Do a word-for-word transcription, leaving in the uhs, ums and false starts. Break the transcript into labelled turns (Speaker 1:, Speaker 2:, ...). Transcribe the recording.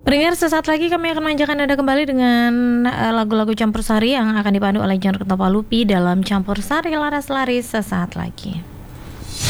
Speaker 1: Pendengar, sesaat lagi kami akan manjakan Anda kembali dengan uh, lagu-lagu campur sari yang akan dipandu oleh John Ketopalupi dalam Campur Sari Laras Laris sesaat lagi.